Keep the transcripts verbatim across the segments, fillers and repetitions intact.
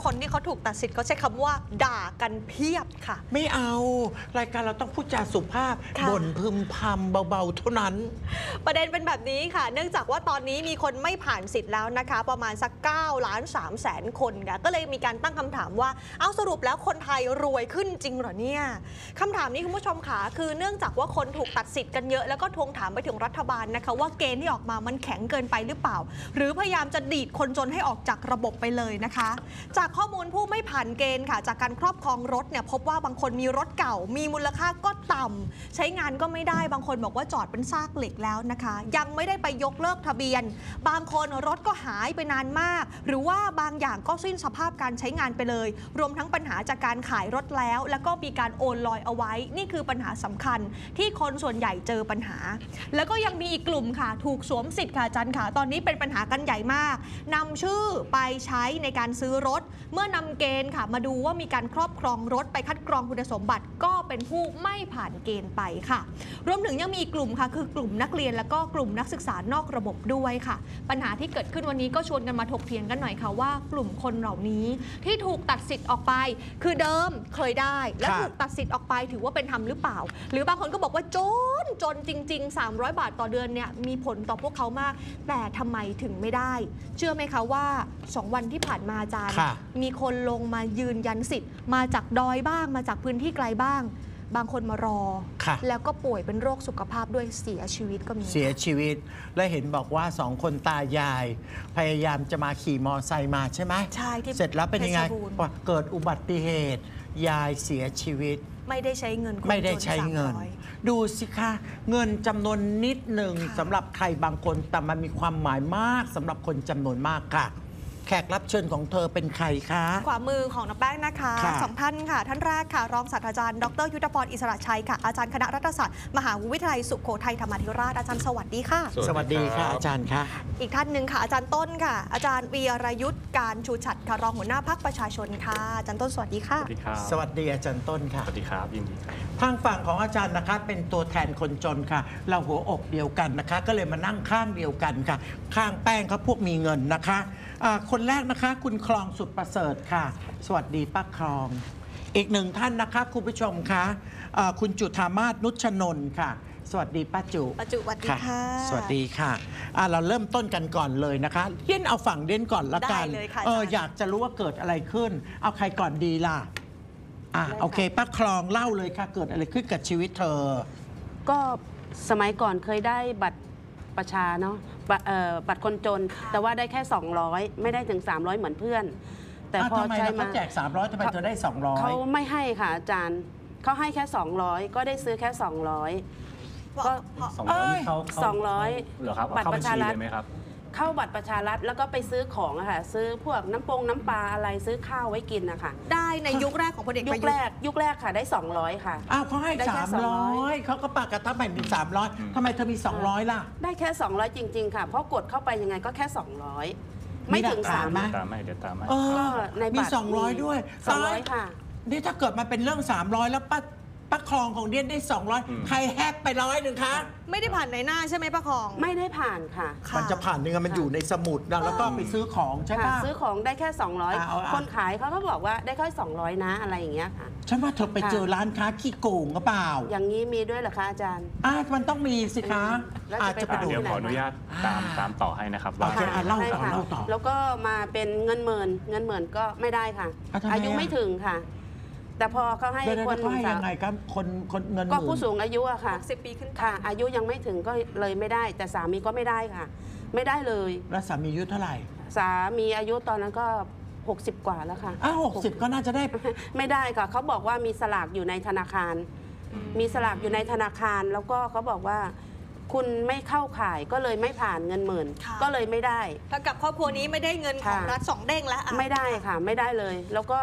คนที่เขาถูกตัดสิทธิ์เขาใช้คำว่าด่ากันเพียบค่ะไม่เอารายการเราต้องพูดจาสุภาพบ่นพึมพำเบาๆเท่านั้นประเด็นเป็นแบบนี้ค่ะเนื่องจากว่าตอนนี้มีคนไม่ผ่านสิทธิ์แล้วนะคะประมาณสักเก้าล้านสามแสนคนค่ะก็เลยมีการตั้งคำถามว่าเอาสรุปแล้วคนไทยรวยขึ้นจริงเหรอเนี่ยคำถามนี้คุณผู้ชมค่ะคือเนื่องจากว่าคนถูกตัดสิทธิ์กันเยอะแล้วก็ทวงถามไปถึงรัฐบาลนะคะว่าเกณฑ์ที่ออกมามันแข็งเกินไปหรือเปล่าหรือพยายามจะดีดคนจนให้ออกจากระบบไปเลยนะคะจากข้อมูลผู้ไม่ผ่านเกณฑ์ค่ะจากการครอบครองรถเนี่ยพบว่าบางคนมีรถเก่ามีมูลค่าก็ต่ำใช้งานก็ไม่ได้บางคนบอกว่าจอดเป็นซากเหล็กแล้วนะคะยังไม่ได้ไปยกเลิกทะเบียนบางคนรถก็หายไปนานมากหรือว่าบางอย่างก็สิ้นสภาพการใช้งานไปเลยรวมทั้งปัญหาจากการขายรถแล้วแล้วก็มีการโอนลอยเอาไว้นี่คือปัญหาสำคัญที่คนส่วนใหญ่เจอปัญหาแล้วก็ยังมีอีกกลุ่มค่ะถูกสวมสิทธิ์ค่ะจันค่ะตอนนี้เป็นปัญหากันใหญ่มากนำชื่อไปใช้ในการซื้อรถเมื่อนำเกณฑ์ค่ะมาดูว่ามีการครอบครองรถไปคัดกรองคุณสมบัติก็เป็นผู้ไม่ผ่านเกณฑ์ไปค่ะรวมถึงยังมีอีกกลุ่มค่ะคือกลุ่มนักเรียนแล้วก็กลุ่มนักศึกษานอกระบบด้วยค่ะปัญหาที่เกิดขึ้นวันนี้ก็ชวนกันมาถกเถียงกันหน่อยค่ะว่ากลุ่มคนเหล่านี้ที่ถูกตัดสิทธิ์ออกไปคือเดิมเคยได้แล้วถูกตัดสิทธิ์ออกไปถือว่าเป็นธรรมหรือเปล่าหรือบางคนก็บอกว่าจนจนจริงๆสามร้อยบาทต่อเดือนเนี่ยมีผลต่อพวกเขามากแต่ทำไมถึงไม่ได้เชื่อไหมคะว่าสองวันที่ผ่านมาอาจารย์มีคนลงมายืนยันสิทธิ์มาจากดอยบ้างมาจากพื้นที่ไกลบ้างบางคนมารอแล้วก็ป่วยเป็นโรคสุขภาพด้วยเสียชีวิตก็มีเสียชีวิตและเห็นบอกว่าสองคนตายายพยายามจะมาขี่มอไซค์มาใช่ไหมใช่ที่เสร็จแล้วเป็นยังไงเกิดอุบัติเหตุยายเสียชีวิตไม่ได้ใช้เงินไม่ได้ใช้เงินดูสิคะเงินจำนวนนิดหนึ่งสำหรับใครบางคนแต่มันมีความหมายมากสำหรับคนจำนวนมากค่ะแขกรับเชิญของเธอเป็นใครคะขวามือของน้องแป้งนะคะสองท่านค่ะท่านแรกค่ะรองศาสตราจารย์ดรยุทธพรอิสระชัยค่ะอาจารย์คณะรัฐศาสตร์มหาวิทยาลัยสุโขทัยธรรมาธิราชอาจารย์สวัสดีค่ะสวัสดีค่ะอาจารย์ค่ะอีกท่านหนึ่งค่ะอาจารย์ต้นค่ะอาจารย์วีรยุทธ์การชูฉัตรค่ะรองหัวหน้าพรรคประชาชนค่ะอาจารย์ต้นสวัสดีค่ะสวัสดีครับสวัสดีอาจารย์ต้นค่ะสวัสดีครับยินดีทางฝั่งของอาจารย์นะคะเป็นตัวแทนคนจนค่ะเราหัวอกเดียวกันนะคะก็เลยมานั่งข้างเดียวกันค่ะข้างแป้งเขาพวกมีเงินนะคะคนแรกนะคะคุณคลองสุดประเสริฐค่ะสวัสดีป้าคลองอีกหนึ่งท่านนะคะคุณผู้ชมคะคุณจุฑามาศนุชนนท์ค่ะสวัสดีป้าจุป้าจุสวัสดีค่ะสวัสดีค่ะเราเริ่มต้นกันก่อนเลยนะคะเด่นเอาฝั่งเด่นก่อนละกันเอออยากจะรู้ว่าเกิดอะไรขึ้นเอาใครก่อนดีล่ะอ่ะโอเคป้าคลองเล่าเลยค่ะเกิดอะไรขึ้นกับชีวิตเธอก็สมัยก่อนเคยได้บัตรประชาเนาะบัตรคนจนแต่ว่าได้แค่สองร้อยไม่ได้ถึงสามร้อยเหมือนเพื่อนแต่พอใช้มาแจกสามร้อยทำไมเธอได้สองร้อยเขาไม่ให้ค่ะอาจารย์เขาให้แค่สองร้อยก็ได้ซื้อแค่สองร้อยก็สองร้อยเขาสองร้อยเหรอครับบัตรประชารัฐไหมครับเข้าบัตรประชารัฐแล้วก็ไปซื้อของอะค่ะซื้อพวกน้ำปงน้ำปลาอะไรซื้อข้าวไว้กินนะคะได้ในยุคแรกของพลเอกประยุทธ์ยุคแรกยุคแรกค่ะได้สองร้อยค่ะอ้าวเขาให้สามร้อยเขาก็ปากกระทับใหม่เป็นสามร้อยทำไมเธอมีสองร้อยล่ะได้แค่สองร้อยจริงๆค่ะเพราะกดเข้าไปยังไงก็แค่สองร้อยไม่ถึงสามไหมตามไม่เดี๋ยวตามไม่ก็ในบัตรมีสองร้อยด้วยสองร้อยค่ะนี่ถ้าเกิดมาเป็นเรื่องสามร้อยแล้วป้าป้าคลองของเดียนได้สองร้อยใครแฮกไปร้อยหนึ่งคะไม่ได้ผ่านในหน้าใช่ไหมป้าคลองไม่ได้ผ่านค่ะมันจะผ่านเนื้อมันอยู่ในสมุดแล้วก็ไปซื้อของใช่ป่ะซื้อของได้แค่สองร้อยคนขายเขาก็บอกว่าได้แค่สองร้อยนะอะไรอย่างเงี้ยค่ะฉันว่าเธอไปเจอร้านค้าขี้โกงก็เปล่าอย่างนี้มีด้วยเหรอคะอาจารย์อ่ามันต้องมีสิคะอาจจะไปดูเดี๋ยวขออนุญาตตามตามต่อให้นะครับว่าเล่าต่อเล่าต่อแล้วก็มาเป็นเงินหมื่นเงินหมื่นก็ไม่ได้ค่ะอายุไม่ถึงค่ะแต่พอเขาให้คนหนุ่มสาวยังไงครับคนคนเงินก็ผู้สูงอายุอะค่ะสิบปีขึ้นค่ะอายุยังไม่ถึงก็เลยไม่ได้แต่สามีก็ไม่ได้ค่ะไม่ได้เลยแล้วสามีอายุเท่าไหร่สามีอายุตอนนั้นก็หกสิบกว่าแล้วค่ะอ้าวหกสิบก็น่าจะได้ไม่ได้ค่ะเขาบอกว่ามีสลากอยู่ในธนาคารมีสลากอยู่ในธนาคารแล้วก็เขาบอกว่าคุณไม่เข้าข่ายก็เลยไม่ผ่านเงินหมื่นก็เลยไม่ได้ถ้ากับครอบครัวนี้ไม่ได้เงินของรัฐสองเด้งแล้วไม่ได้ค่ะไม่ได้เลยแล้วก็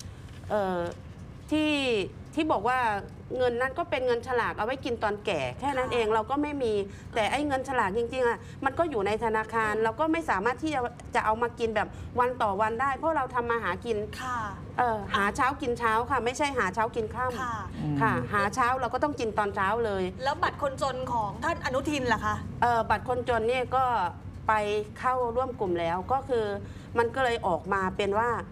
ที่ที่บอกว่าเงินนั้นก็เป็นเงินฉลากเอาไว้กินตอนแก่แค่นั้นเองเราก็ไม่มีแต่ไอ้เงินฉลากจริงๆอ่ะมันก็อยู่ในธนาคารเราก็ไม่สามารถที่จะจะเอามากินแบบวันต่อวันได้เพราะเราทำมาหากินค่ะเออหาเช้ากินเช้าค่ะไม่ใช่หาเช้ากินค่ำค่ะหาเช้าเราก็ต้องกินตอนเช้าเลยแล้วบัตรคนจนของท่านอนุทินล่ะคะเออบัตรคนจนเนี่ยก็ไปเข้าร่วมกลุ่มแล้วก็คือมันก็เลยออกมาเป็นว่า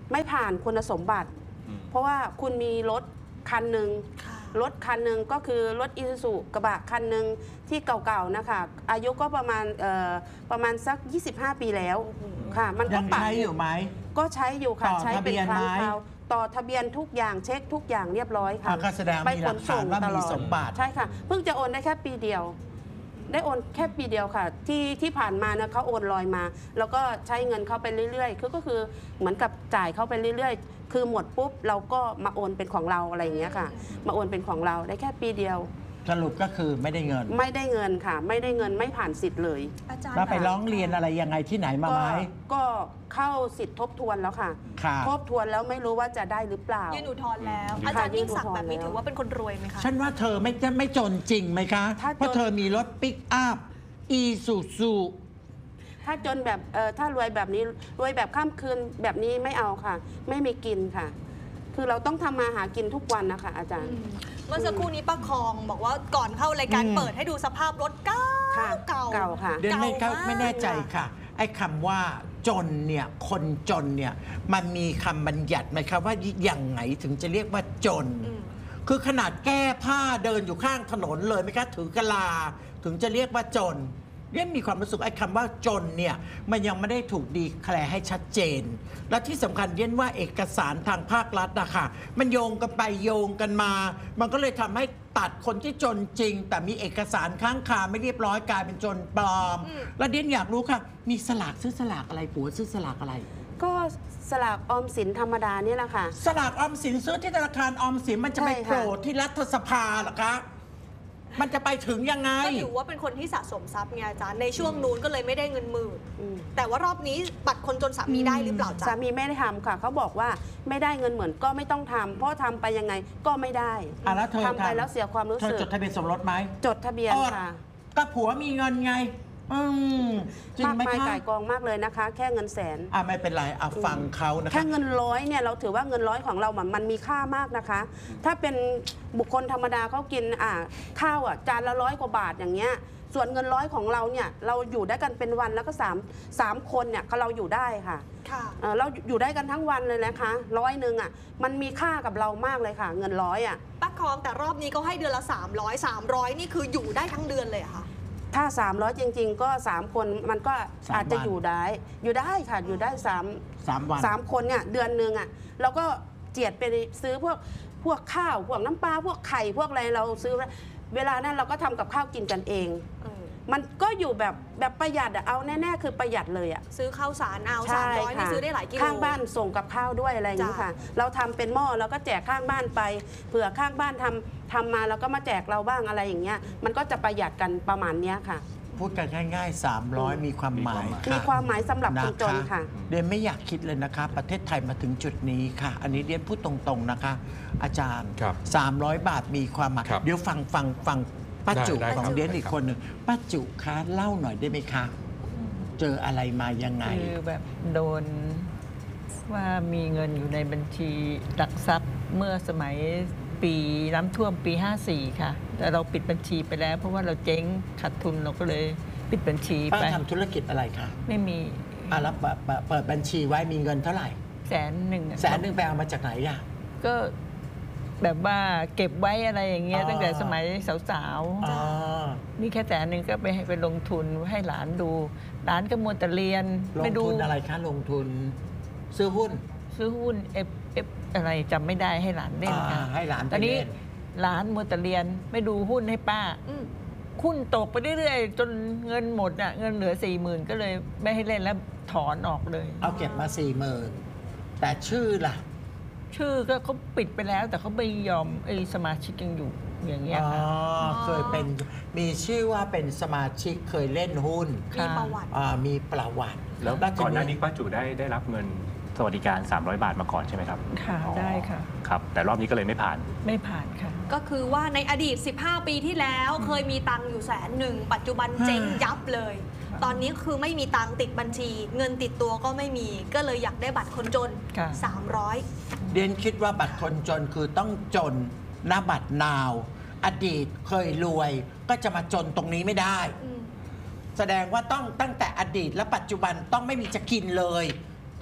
ไม่ผ่านคุณสมบัติอืมเพราะว่าคุณมีรถคันหนึ่งค่ะรถคันหนึ่งก็คือรถอีซูซูกระบะคันหนึ่งที่เก่าๆนะคะอายุก็ประมาณเอ่อประมาณสัก ยี่สิบห้า ปีแล้วค่ะ มันก็ยังปัดใช้อยู่ไหมก็ใช้อยู่ค่ะต่อใช้เป็นครั้งทะเบียนไหมคราวต่อทะเบียนทุกอย่างเช็คทุกอย่างเรียบร้อยค่ะอ่าก็แสดงไปมีหลักฐานว่ามีสมบัติใช่ค่ะ เพิ่งจะโอนได้แค่ปีเดียว ได้โอนแค่ปีเดียวค่ะ ที่ที่ผ่านมานะเขาโอนลอยมา แล้วก็ใช้เงินเขาไปเรื่อยๆคือก็คือเหมือนกับจ่ายเขาไปเรื่อยๆ คือหมดปุ๊บเราก็มาโอนเป็นของเราอะไรอย่างเงี้ยค่ะ มาโอนเป็นของเราได้แค่ปีเดียวสรุปก็คือไม่ได้เงินไม่ได้เงินค่ะ ไม่ได้เงินไม่ผ่านสิทธิ์เลยอาจารย์แล้วไปร้องเรียนอะไรยังไงที่ไหนมาก็ไหมก็เข้าสิทธิ์ทบทวนแล้วค่ะค่ะทบทวนแล้วไม่รู้ว่าจะได้หรือเปล่ายื่นอุทธรณ์แล้วค่ะอาจารย์ยิ่งศักดิ์ยื่นอุทธรณ์แบบนี้แล้วถือว่าเป็นคนรวยไหมคะฉันว่าเธอไม่จะไม่จนจริงไหมคะถ้าจนเพราะเธอมีรถปิกอัพอีซูซูถ้าจนแบบเออถ้ารวยแบบนี้รวยแบบข้ามคืนแบบนี้ไม่เอาค่ะ ไม่มีกินค่ะ คือเราต้องทำมาหากินทุกวันนะคะ อาจารย์เมื่อสักครู่นี้ป้าคองบอกว่าก่อนเข้ารายการอืมเปิดให้ดูสภาพรถเก่าค่ะเก่าเก่าค่ะเดี๋ยวไม่เข้าเก่ามากไม่แน่ใจค่ะ ไอ้คำว่าจนเนี่ยคนจนเนี่ยมันมีคำบัญญัติไหมครับว่าอย่างไงถึงจะเรียกว่าจนอืมคือขนาดแก้ผ้าเดินอยู่ข้างถนนเลยไหมคะถือกะลา ถึงจะเรียกว่าจนเรียนมีความรู้สึกไอ้คำว่าจนเนี่ยมันยังไม่ได้ถูกดีแคลร์ให้ชัดเจน และที่สำคัญเรียนว่าเอกสารทางภาครัฐนะคะมันโยงกันไปโยงกันมา มันก็เลยทำให้ตัดคนที่จนจริง แต่มีเอกสารค้างคาไม่เรียบร้อยกลายเป็นจนปลอมอืมแล้วเดียนอยากรู้ค่ะ มีสลากซื้อสลากอะไรผัวซื้อสลากอะไรก็สลากออมสินธรรมดานี่แหละค่ะสลากออมสินซื้อที่ธนาคารออมสินมันจะไปใช่ค่ะโผล่ที่รัฐสภาเหรอคะ มันจะไปถึงยังไงก็ถือว่าเป็นคนที่สะสมทรัพย์ไงอาจารย์ในช่วงนู้นก็เลยไม่ได้เงินหมื่นอืมแต่ว่ารอบนี้บัตรคนจนสามีได้หรือเปล่าสาจ๊ะมีไม่ได้ทำค่ะ เขาบอกว่าไม่ได้เงินเหมือนก็ไม่ต้องทำเพราะทำไปยังไงก็ไม่ได้อ่ะแล้วเธอทำไปแล้วเสียความรู้เธอสึกจดทะเบียนสมรสไหมจดทะเบียนอ๋อค่ะก็ผัวมีเงินไง อืมจริงมากไหมมายคะก่ายกองมากเลยนะคะ แค่เงินแสนอ่ะไม่เป็นไรอ่ะฟังเขานะแค่คะเงินร้อยเนี่ยเราถือว่าเงินร้อยของเรามันมันมีค่ามากนะคะ ถ้าเป็นบุคคลธรรมดาเขากินอ่าข้าวอ่ะจานละร้อยกว่าบาทอย่างเงี้ยส่วนเงินร้อยของเราเนี่ยเราอยู่ได้กันเป็นวันแล้วก็สามสามคนเนี่ยเราอยู่ได้ค่ะค่ะเอ่อเราอยู่ได้กันทั้งวันเลยนะคะร้อยหนึ่งอ่ะมันมีค่ากับเรามากเลยค่ะ เงินร้อยอ่ะป้าคองแต่รอบนี้ก็ให้เดือนละ สามร้อย สามร้อยนี่คืออยู่ได้ทั้งเดือนเลยเหรอค่ะถ้า สามร้อย จริง ๆ ก็ สาม คนมันก็สามอาจจะวันอยู่ได้ อยู่ได้ค่ะ อยู่ได้3 สามวันสามคนเนี่ยเดือนหนึ่งอ่ะเราก็เจียดไปซื้อพวกพวกข้าวพวกน้ำปลาพวกไข่พวกอะไรเราซื้อ เวลานั้นเราก็ทำกับข้าวกินกันเองเออมันก็อยู่แบบแบบประหยัดอะเอาแน่ๆคือประหยัดเลยอะซื้อข้าวสารเอาสามร้อยนี่ซื้อได้หลายกิโลข้างบ้านส่งกับข้าวด้วยอะไรอย่างนี้จ้ะค่ะ เราทำเป็นหม้อแล้วก็แจกข้างบ้านไปเผื่อข้างบ้านทำทำมาแล้วก็มาแจกเราบ้างอะไรอย่างเงี้ยมันก็จะประหยัดกันประมาณเนี้ยค่ะพูดกันง่ายๆ สามร้อย มีความหมายมีค่ะมีความหมายสำหรับคนจนค่ะเดียนไม่อยากคิดเลยนะคะ ประเทศไทยมาถึงจุดนี้ค่ะ อันนี้เดียนพูดตรงๆนะคะ อาจารย์ครับสามร้อยบาทมีความหมายครับเดี๋ยวฟังฟังฟังป้าจุได้ได้ของครับเดียนอีกได้ครับคนหนึ่งป้าจุคะเล่าหน่อยได้ไหมคะ เจออะไรมายังไงคือแบบโดนว่ามีเงินอยู่ในบัญชีหลักทรัพย์เมื่อสมัยปีน้ำท่วมปี ห้าสี่ ค่ะ แต่เราปิดบัญชีไปแล้ว เพราะว่าเราเจ๊งขาดทุนเราก็เลยปิดบัญชีป้าไปทำธุรกิจอะไรคะไม่มีอ่ะแล้วเปิดเปิดเปิดบัญชีไว้มีเงินเท่าไหร่แสนหนึ่งอะแสนหนึ่งไปเอามาจากไหนอ่ะก็แบบว่าเก็บไว้อะไรอย่างเงี้ยอ๋อตั้งแต่สมัยสาวอ๋อๆมีแค่แสนหนึ่งก็ไปให้ไปลงทุนให้หลานดู หลานก็มัวแต่เรียนลไม่งดูทุนอะไรคะลงทุน ซื้อหุ้นซื้อหุ้นเอฟเอฟอะไรจำไม่ได้ให้หลานเล่นค่ะอ่าให้หลานไปตอนนี้เล่นหลานมัวแต่เรียนไม่ดูหุ้นให้ป้าอืมหุ้นตกไปเรื่อยๆ จนเงินหมดอ่ะเงินเหลือสี่หมื่นก็เลยไม่ให้เล่นแล้วถอนออกเลยเอาเก็บมาสี่หมื่นแต่ชื่อล่ะชื่อก็เขาปิดไปแล้ว แต่เขาไม่ยอมไอ้สมาชิกยังอยู่อย่างเงี้ยอ๋อค่ะเคยเป็นมีชื่อว่าเป็นสมาชิกเคยเล่นหุ้นมีประวัติอ่ามีประวัติแล้วจะก่อนหน้ามีนี้ป้าจุได้ได้รับเงินสวัสดิการ สามร้อย บาทมาก่อนใช่ไหมครับค่ะอ๋อได้ค่ะครับ แต่รอบนี้ก็เลยไม่ผ่านไม่ผ่านค่ะก็คือว่าในอดีต สิบห้า ปีที่แล้ว เคยมีตังค์อยู่แสนหนึ่ง ปัจจุบันเจ๊งยับเลยค่ะตอนนี้คือไม่มีตังค์ติดบัญชี เงินติดตัวก็ไม่มี ก็เลยอยากได้บัตรคนจนค่ะสามร้อยเดียนคิดว่าบัตรคนจนคือต้องจนหน้าบัตรนาว อดีตเคยรวยก็จะมาจนตรงนี้ไม่ได้อืมแสดงว่าต้องตั้งแต่อดีตและปัจจุบันต้องไม่มีจะกินเลย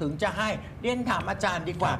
ถึงจะให้เรียนถามอาจารย์ดีกว่า